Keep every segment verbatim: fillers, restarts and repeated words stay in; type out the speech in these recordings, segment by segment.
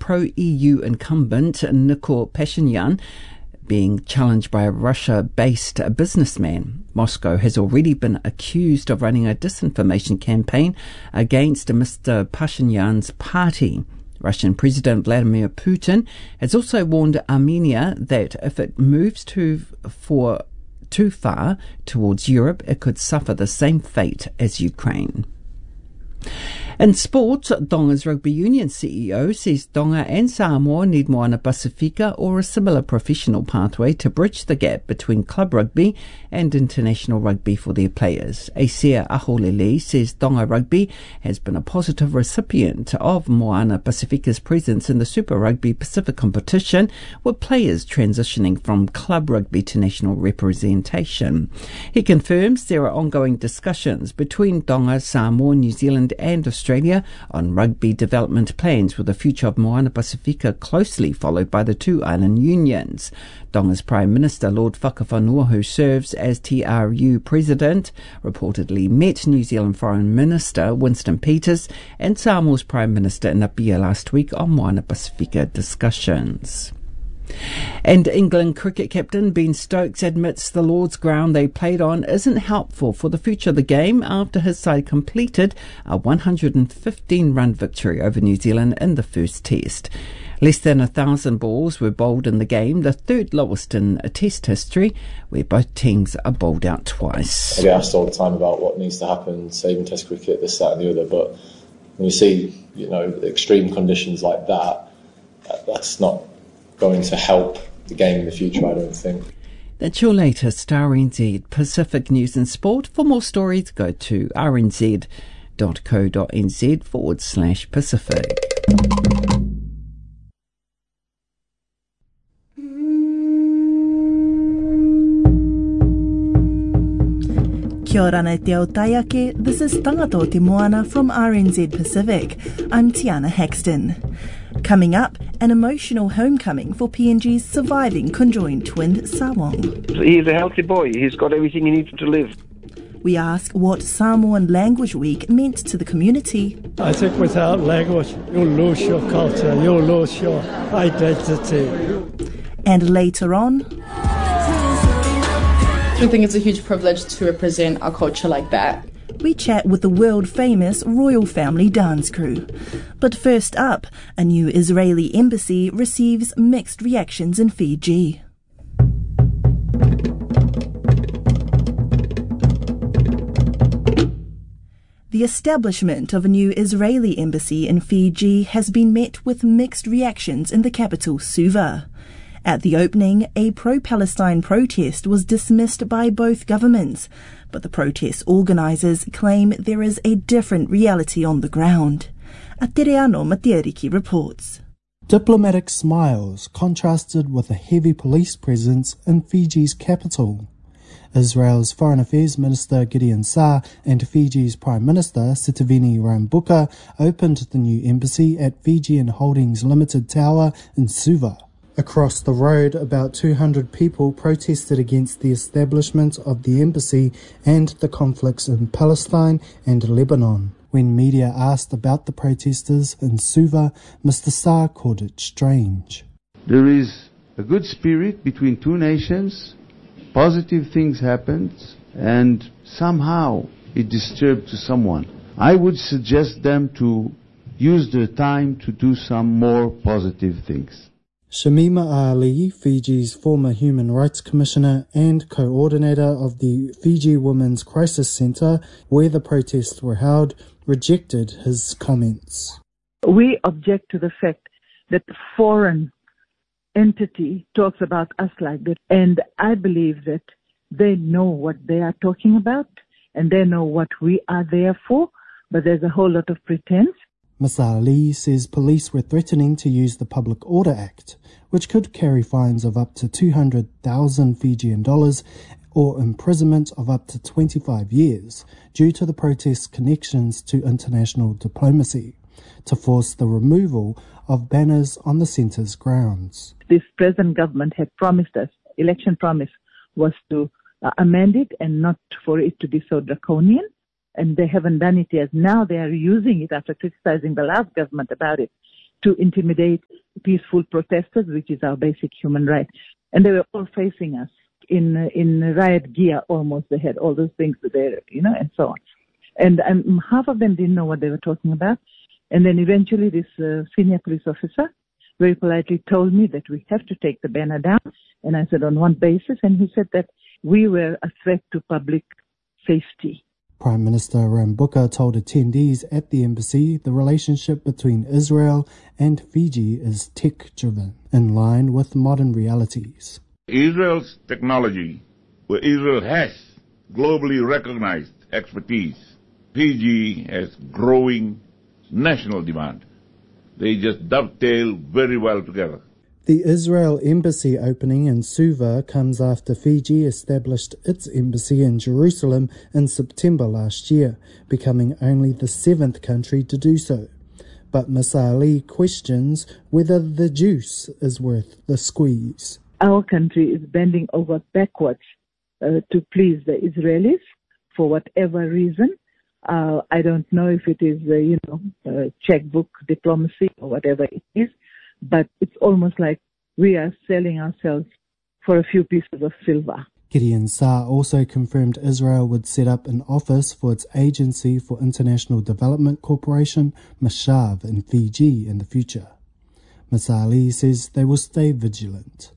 pro-E U incumbent Nikol Pashinyan being challenged by a Russia-based businessman. Moscow has already been accused of running a disinformation campaign against Mister Pashinyan's party. Russian President Vladimir Putin has also warned Armenia that if it moves too, for, too far towards Europe, it could suffer the same fate as Ukraine. In sport, Tonga's rugby union C E O says Tonga and Samoa need Moana Pasifika or a similar professional pathway to bridge the gap between club rugby and international rugby for their players. Asia Aholele says Tonga Rugby has been a positive recipient of Moana Pasifika's presence in the Super Rugby Pacific competition, with players transitioning from club rugby to national representation. He confirms there are ongoing discussions between Tonga, Samoa, New Zealand and Australia Australia on rugby development plans, with the future of Moana Pasifika closely followed by the two island unions. Tonga's Prime Minister, Lord Whakawhanua, who serves as T R U President, reportedly met New Zealand Foreign Minister Winston Peters and Samoa's Prime Minister Napia last week on Moana Pasifika discussions. And England cricket captain Ben Stokes admits the Lord's ground they played on isn't helpful for the future of the game after his side completed a one hundred fifteen run victory over New Zealand in the first test. Less than a thousand balls were bowled in the game, the third lowest in a test history, where both teams are bowled out twice. I get asked all the time about what needs to happen, saving test cricket, this, that and the other, but when you see, you know, extreme conditions like that, that's not going to help the game in the future, I don't think. That's your latest R N Z Pacific News and Sport. For more stories, go to rnz.co.nz forward slash Pacific. Kia ora nei te ao taiake, this is Tangato Te Moana from R N Z Pacific. I'm Tiana Haxton. Coming up, an emotional homecoming for P N G's surviving conjoined twin Sawong. He's a healthy boy. He's got everything he needs to live. We ask what Samoan Language Week meant to the community. I think without language, you'll lose your culture, you'll lose your identity. And later on, I think it's a huge privilege to represent our culture like that. we chat with the world-famous royal family dance crew. But first up, a new Israeli embassy receives mixed reactions in Fiji. The establishment of a new Israeli embassy in Fiji has been met with mixed reactions in the capital, Suva. At the opening, a pro-Palestine protest was dismissed by both governments, but the protest organisers claim there is a different reality on the ground. Atereano Matiariki reports. Diplomatic smiles contrasted with a heavy police presence in Fiji's capital. Israel's Foreign Affairs Minister Gideon Saar and Fiji's Prime Minister Sitiveni Rabuka opened the new embassy at Fijian Holdings Limited Tower in Suva. Across the road, about two hundred people protested against the establishment of the embassy and the conflicts in Palestine and Lebanon. When media asked about the protesters in Suva, Mister Saar called it strange. There is a good spirit between two nations. Positive things happened, and somehow it disturbed to someone. I would suggest them to use their time to do some more positive things. Shamima Ali, Fiji's former Human Rights Commissioner and coordinator of the Fiji Women's Crisis Centre, where the protests were held, rejected his comments. We object to the fact that foreign entity talks about us like that, and I believe that they know what they are talking about and they know what we are there for, but there's a whole lot of pretense. Miz Ali says police were threatening to use the Public Order Act, which could carry fines of up to two hundred thousand Fijian dollars or imprisonment of up to twenty-five years due to the protest's connections to international diplomacy, to force the removal of banners on the centre's grounds. This present government had promised us, election promise was to uh, amend it and not for it to be so draconian, and they haven't done it yet. Now they are using it after criticizing the last government about it to intimidate peaceful protesters, which is our basic human right. And they were all facing us in uh, in riot gear almost. They had all those things there, you know, and so on. And um, half of them didn't know what they were talking about. And then eventually this uh, senior police officer very politely told me that we have to take the banner down. And I said, on one basis. And he said that we were a threat to public safety. Prime Minister Rambuka told attendees at the embassy the relationship between Israel and Fiji is tech-driven, in line with modern realities. Israel's technology, where Israel has globally recognized expertise, Fiji has growing national demand. They just dovetail very well together. The Israel embassy opening in Suva comes after Fiji established its embassy in Jerusalem in September last year, becoming only the seventh country to do so. But Miz Ali questions whether the juice is worth the squeeze. Our country is bending over backwards uh, to please the Israelis for whatever reason. Uh, I don't know if it is, uh, you know, uh, checkbook diplomacy or whatever it is, but it's almost like we are selling ourselves for a few pieces of silver. Gideon Saar also confirmed Israel would set up an office for its Agency for International Development Corporation, Mashav, in Fiji in the future. Miz Ali says they will stay vigilant.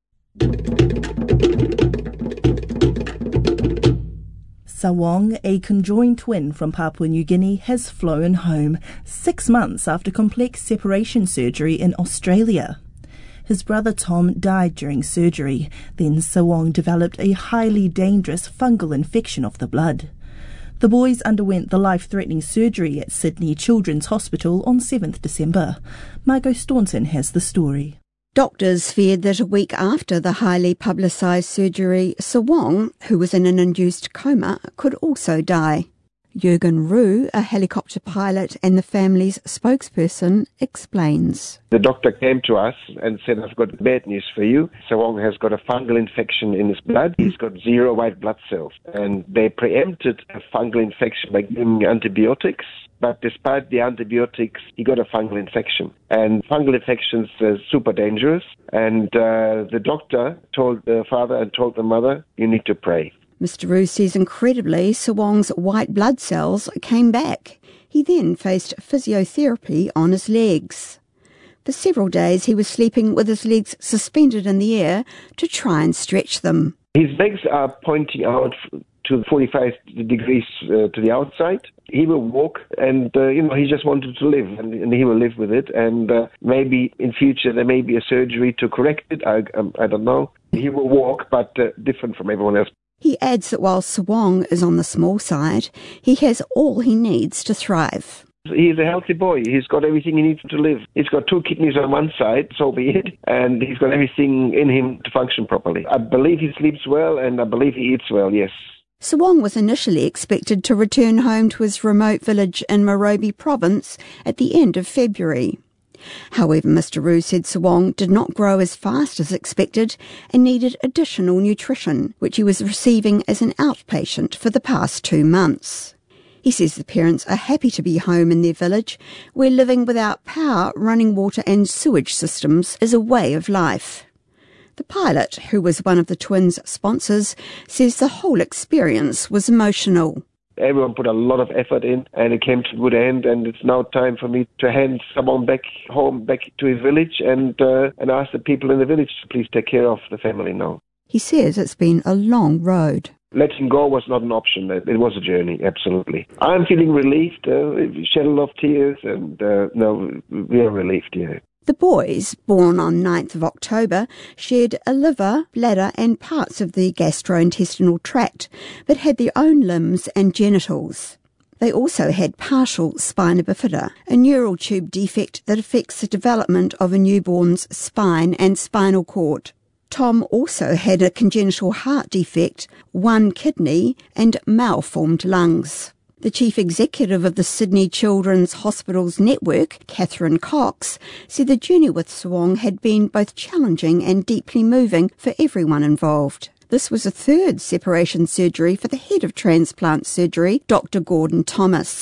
Sawong, a conjoined twin from Papua New Guinea, has flown home six months after complex separation surgery in Australia. His brother Tom died during surgery. Then Sawong developed a highly dangerous fungal infection of the blood. The boys underwent the life-threatening surgery at Sydney Children's Hospital on seventh December. Margot Staunton has the story. Doctors feared that a week after the highly publicised surgery, Sawong, who was in an induced coma, could also die. Jürgen Ruh, a helicopter pilot and the family's spokesperson, explains. The doctor came to us and said, I've got bad news for you. Sawong has got a fungal infection in his blood. He's got zero white blood cells. And they preempted a fungal infection by giving him antibiotics. But despite the antibiotics, he got a fungal infection. And fungal infections are super dangerous. And uh, the doctor told the father and told the mother, you need to pray. Mister Ruh says incredibly, Sawong's white blood cells came back. He then faced physiotherapy on his legs. For several days he was sleeping with his legs suspended in the air to try and stretch them. His legs are pointing out to forty-five degrees uh, to the outside. He will walk and, uh, you know, he just wanted to live and, and he will live with it. And uh, maybe in future there may be a surgery to correct it. I, um, I don't know. He will walk, but uh, different from everyone else. He adds that while Sawong is on the small side, he has all he needs to thrive. He's a healthy boy. He's got everything he needs to live. He's got two kidneys on one side, so be it, and he's got everything in him to function properly. I believe he sleeps well, and I believe he eats well, yes. Sawong was initially expected to return home to his remote village in Morobe province at the end of February. However, Mister Ruh said Sawong did not grow as fast as expected and needed additional nutrition, which he was receiving as an outpatient for the past two months. He says the parents are happy to be home in their village, where living without power, running water and sewage systems is a way of life. The pilot, who was one of the twins' sponsors, says the whole experience was emotional. Everyone put a lot of effort in and it came to a good end, and it's now time for me to hand someone back home, back to his village, and uh, and ask the people in the village to please take care of the family now. He says it's been a long road. Letting go was not an option. It was a journey, absolutely. I'm feeling relieved, uh, shed a lot of tears, and uh, no, we are relieved, yeah. The boys, born on ninth of October, shared a liver, bladder and parts of the gastrointestinal tract, but had their own limbs and genitals. They also had partial spina bifida, a neural tube defect that affects the development of a newborn's spine and spinal cord. Tom also had a congenital heart defect, one kidney and malformed lungs. The chief executive of the Sydney Children's Hospitals Network, Catherine Cox, said the journey with Sawong had been both challenging and deeply moving for everyone involved. This was a third separation surgery for the head of transplant surgery, Doctor Gordon Thomas.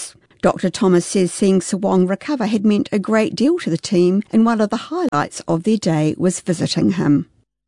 Doctor Thomas says seeing Sawong recover had meant a great deal to the team, and one of the highlights of their day was visiting him.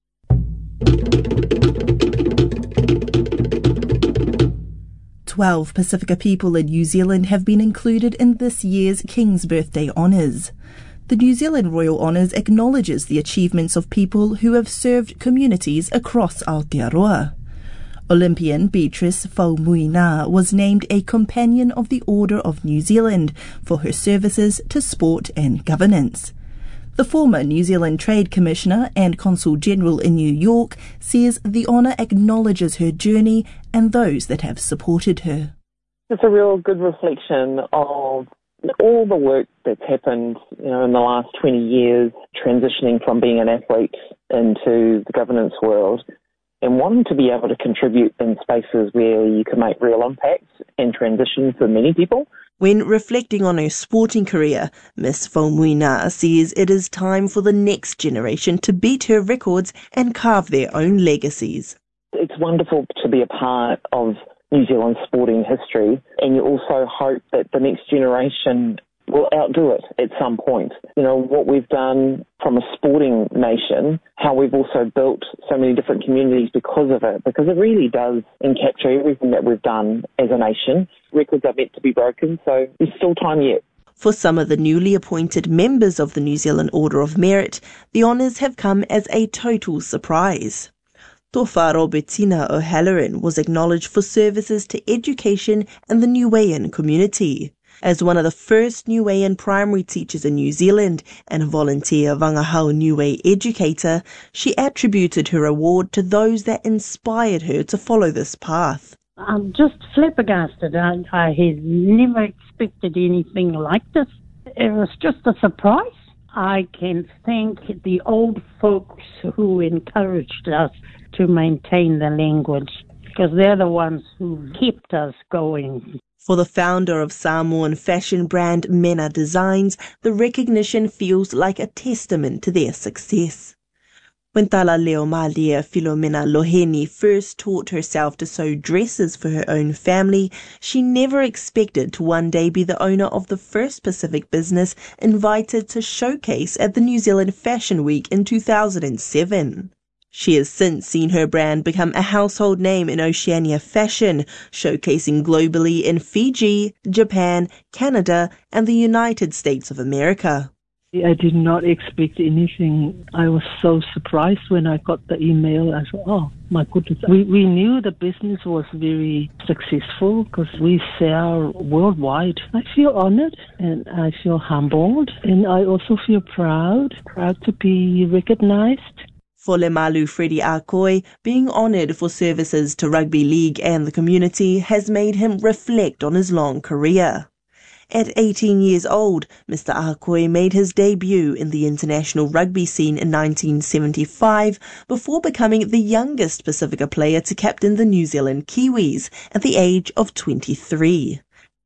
Twelve Pacifica people in New Zealand have been included in this year's King's Birthday Honours. The New Zealand Royal Honours acknowledges the achievements of people who have served communities across Aotearoa. Olympian Beatrice Faumuina was named a Companion of the Order of New Zealand for her services to sport and governance. The former New Zealand Trade Commissioner and Consul General in New York says the honour acknowledges her journey and those that have supported her. It's a real good reflection of all the work that's happened, you know, in the last twenty years, transitioning from being an athlete into the governance world, and wanting to be able to contribute in spaces where you can make real impacts and transition for many people. When reflecting on her sporting career, Miss Faumuina says it is time for the next generation to beat her records and carve their own legacies. It's wonderful to be a part of New Zealand's sporting history, and you also hope that the next generation will outdo it at some point. You know, what we've done from a sporting nation, how we've also built so many different communities because of it, because it really does encapture everything that we've done as a nation. Records are meant to be broken, so there's still time yet. For some of the newly appointed members of the New Zealand Order of Merit, the honours have come as a total surprise. Tofa Robertina O'Halloran was acknowledged for services to education and the Niuean community. As one of the first Niuean primary teachers in New Zealand and a volunteer Wangahau Niue educator, she attributed her award to those that inspired her to follow this path. I'm just flabbergasted. I, I had never expected anything like this. It was just a surprise. I can thank the old folks who encouraged us to maintain the language, because they're the ones who kept us going. For the founder of Samoan fashion brand Mena Designs, the recognition feels like a testament to their success. When Tala Leomalia Filomena Loheni first taught herself to sew dresses for her own family, she never expected to one day be the owner of the first Pacific business invited to showcase at the New Zealand Fashion Week in two thousand seven. She has since seen her brand become a household name in Oceania fashion, showcasing globally in Fiji, Japan, Canada, and the United States of America. I did not expect anything. I was so surprised when I got the email. I thought, oh, my goodness. We, we knew the business was very successful because we sell worldwide. I feel honored and I feel humbled, and I also feel proud, proud to be recognized. For Lemalu Freddie Akoi, being honoured for services to rugby league and the community has made him reflect on his long career. At eighteen years old, Mister Akoi made his debut in the international rugby scene in nineteen seventy-five before becoming the youngest Pacifica player to captain the New Zealand Kiwis at the age of twenty-three.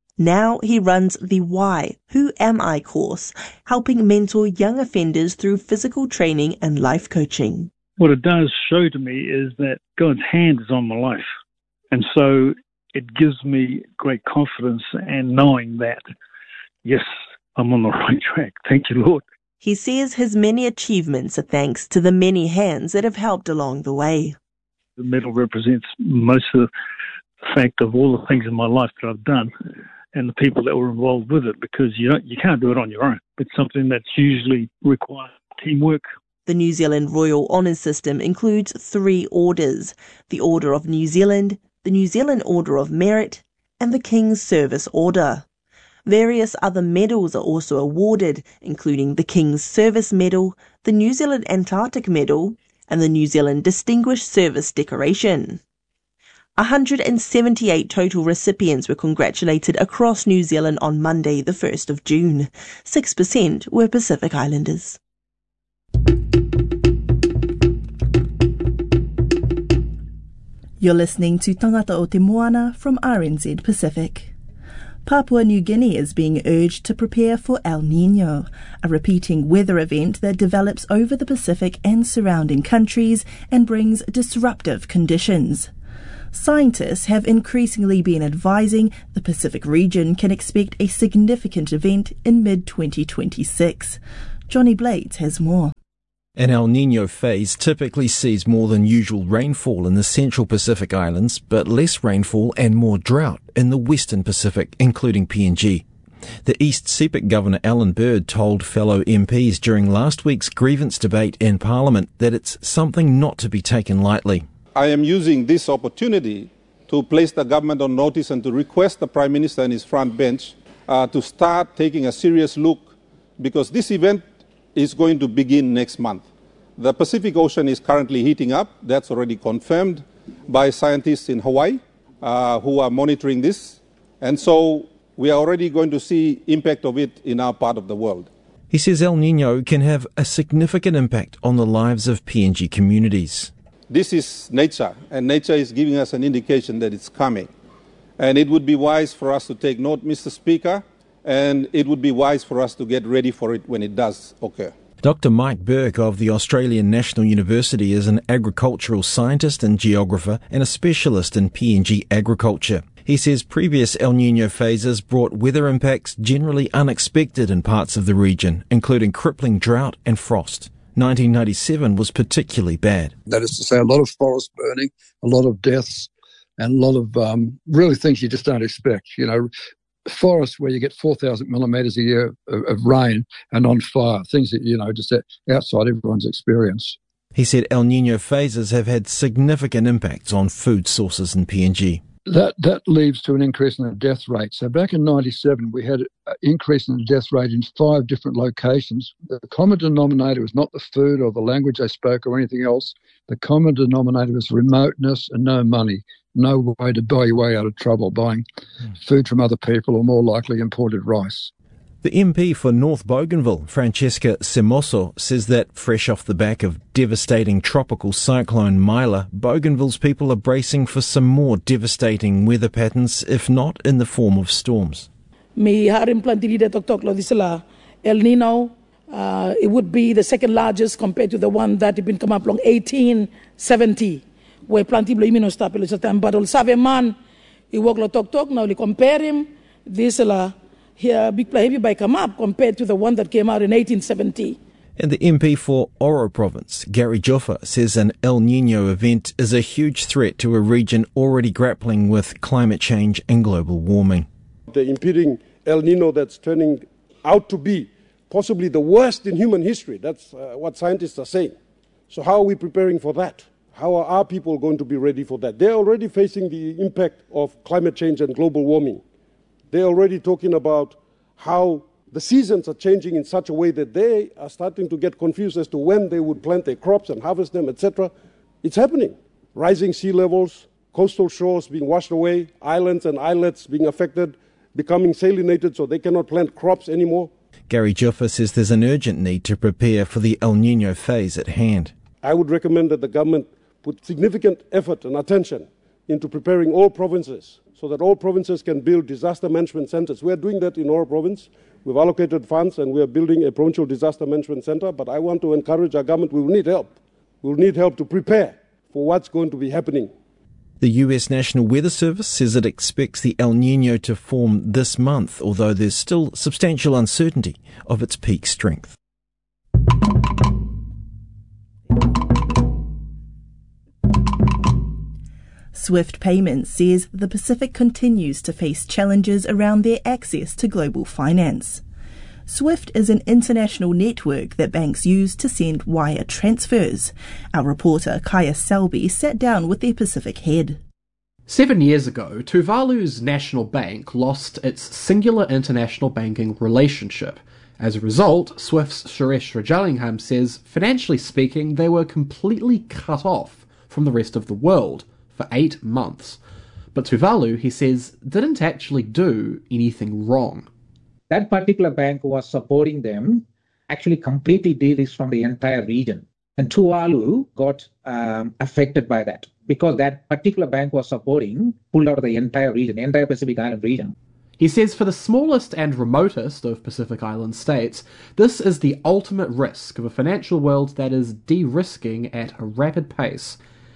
Now he runs the Why, Who Am I course, helping mentor young offenders through physical training and life coaching. What it does show to me is that God's hand is on my life. And so it gives me great confidence and knowing that, yes, I'm on the right track. Thank you, Lord. He says his many achievements are thanks to the many hands that have helped along the way. The medal represents most of the fact of all the things in my life that I've done and the people that were involved with it, because you don't, you can't do it on your own. It's something that's usually requires teamwork. The New Zealand Royal Honours System includes three orders: the Order of New Zealand, the New Zealand Order of Merit, and the King's Service Order. Various other medals are also awarded, including the King's Service Medal, the New Zealand Antarctic Medal, and the New Zealand Distinguished Service Decoration. one hundred seventy-eight total recipients were congratulated across New Zealand on Monday, the first of June. six percent were Pacific Islanders. You're listening to Tangata o Te Moana from R N Z Pacific. Papua New Guinea is being urged to prepare for El Niño, a repeating weather event that develops over the Pacific and surrounding countries and brings disruptive conditions. Scientists have increasingly been advising the Pacific region can expect a significant event in mid twenty twenty-six. Johnny Blades has more. An El Niño phase typically sees more than usual rainfall in the central Pacific Islands, but less rainfall and more drought in the western Pacific, including P N G. The East Sepik Governor Alan Bird told fellow M Ps during last week's grievance debate in Parliament that it's something not to be taken lightly. I am using this opportunity to place the government on notice and to request the Prime Minister and his front bench uh, to start taking a serious look, because this event is going to begin next month. The Pacific Ocean is currently heating up. That's already confirmed by scientists in Hawaii uh, who are monitoring this. And so we are already going to see impact of it in our part of the world. He says El Niño can have a significant impact on the lives of P N G communities. This is nature, and nature is giving us an indication that it's coming. And it would be wise for us to take note, Mister Speaker, and it would be wise for us to get ready for it when it does occur. Doctor Mike Burke of the Australian National University is an agricultural scientist and geographer and a specialist in P N G agriculture. He says previous El Niño phases brought weather impacts generally unexpected in parts of the region, including crippling drought and frost. nineteen ninety-seven was particularly bad. That is to say, a lot of forest burning, a lot of deaths, and a lot of um, really things you just don't expect. You know, forests where you get four thousand millimetres a year of, of rain and on fire, things that, you know, just outside everyone's experience. He said El Niño phases have had significant impacts on food sources in P N G. That that leads to an increase in the death rate. So back in ninety-seven, we had an increase in the death rate in five different locations. The common denominator was not the food or the language they spoke or anything else. The common denominator was remoteness and no money, no way to buy your way out of trouble, buying food from other people or more likely imported rice. The M P for North Bougainville, Francesca Semoso, says that fresh off the back of devastating tropical cyclone Mila, Bougainville's people are bracing for some more devastating weather patterns, if not in the form of storms. Mi harim plantilide tok lo disela El Nino, uh, it would be the second largest compared to the one that had been come up along eighteen seventy, where plantiblo imino stapelo sa tambadol save man, I wog lo tok tok now li compare him disela. Here, big play heavy by come up compared to the one that came out in eighteen seventy. And the M P for Oro Province, Gary Joffa, says an El Niño event is a huge threat to a region already grappling with climate change and global warming. The impending El Niño that's turning out to be possibly the worst in human history, that's uh, what scientists are saying. So how are we preparing for that? How are our people going to be ready for that? They're already facing the impact of climate change and global warming. They're already talking about how the seasons are changing in such a way that they are starting to get confused as to when they would plant their crops and harvest them, et cetera. It's happening. Rising sea levels, coastal shores being washed away, islands and islets being affected, becoming salinated so they cannot plant crops anymore. Gary Joffa says there's an urgent need to prepare for the El Niño phase at hand. I would recommend that the government put significant effort and attention into preparing all provinces so that all provinces can build disaster management centres. We are doing that in our province. We've allocated funds and we are building a provincial disaster management centre, but I want to encourage our government, we will need help. We will need help to prepare for what's going to be happening. The U S National Weather Service says it expects the El Niño to form this month, although there's still substantial uncertainty of its peak strength. Swift Payments says the Pacific continues to face challenges around their access to global finance. Swift is an international network that banks use to send wire transfers. Our reporter Kaya Selby sat down with their Pacific head. Seven years ago, Tuvalu's national bank lost its singular international banking relationship. As a result, Swift's Suresh Rajalingham says, financially speaking, they were completely cut off from the rest of the world for eight months. But Tuvalu, he says, didn't actually do anything wrong. That particular bank was supporting them, actually completely de-risked from the entire region. And Tuvalu got um, affected by that because that particular bank was supporting, pulled out of the entire region, the entire Pacific Island region. He says for the smallest and remotest of Pacific Island states, this is the ultimate risk of a financial world that is de-risking at a rapid pace.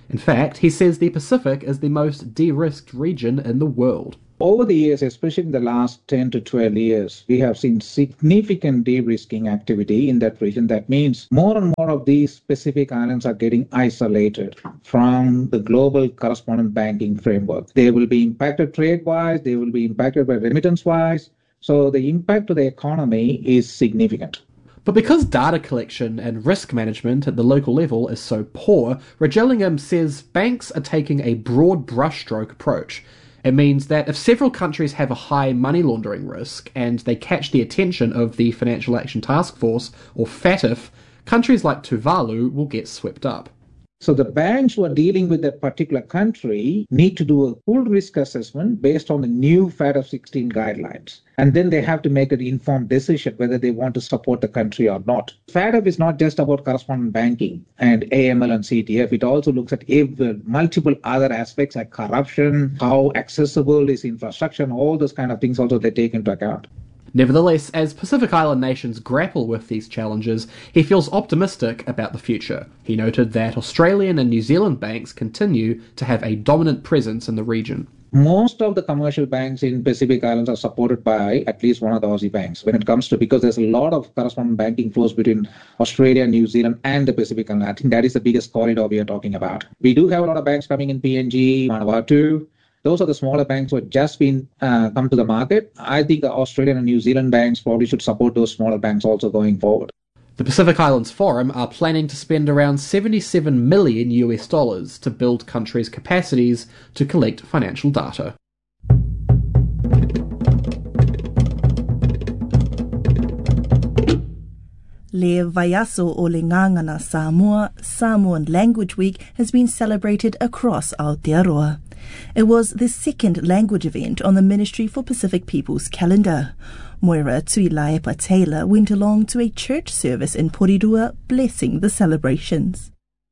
In fact, he says the Pacific is the most de-risked region in the world. Over the years, especially in the last ten to twelve years, we have seen significant de-risking activity in that region. That means more and more of these Pacific islands are getting isolated from the global correspondent banking framework. They will be impacted trade-wise, they will be impacted by remittance-wise. So the impact to the economy is significant. But because data collection and risk management at the local level is so poor, Rajalingam says banks are taking a broad brushstroke approach. It means that if several countries have a high money laundering risk and they catch the attention of the Financial Action Task Force, or FATF, countries like Tuvalu will get swept up. So the banks who are dealing with that particular country need to do a full risk assessment based on the new FATF sixteen guidelines. And then they have to make an informed decision whether they want to support the country or not. FATF is not just about correspondent banking and A M L and C T F. It also looks at every, multiple other aspects like corruption, how accessible is infrastructure, and all those kind of things also they take into account. Nevertheless, as Pacific Island nations grapple with these challenges, he feels optimistic about the future. He noted that Australian and New Zealand banks continue to have a dominant presence in the region. Most of the commercial banks in Pacific Islands are supported by at least one of the Aussie banks when it comes to, because there's a lot of correspondent banking flows between Australia, New Zealand and the Pacific Islands. I think that is the biggest corridor we are talking about. We do have a lot of banks coming in, P N G, Manawatu. Those are the smaller banks who have just been uh, come to the market. I think the Australian and New Zealand banks probably should support those smaller banks also going forward. The Pacific Islands Forum are planning to spend around seventy-seven million U S dollars to build countries' capacities to collect financial data. Le Vaiaso o le Ngangana Samoa, Samoan Language Week has been celebrated across Aotearoa. It was the second language event on the Ministry for Pacific Peoples calendar. Moira Tuilaipa Taylor went along to a church service in Porirua, blessing the celebrations.